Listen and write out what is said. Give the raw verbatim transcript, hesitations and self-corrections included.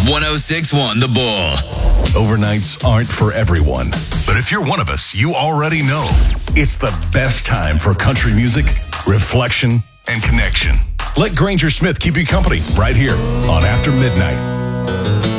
one oh six point one The Bull. Overnights aren't for everyone, but if you're one of us, you already know it's the best time for country music, reflection, and connection. Let Granger Smith keep you company right here on After Midnight.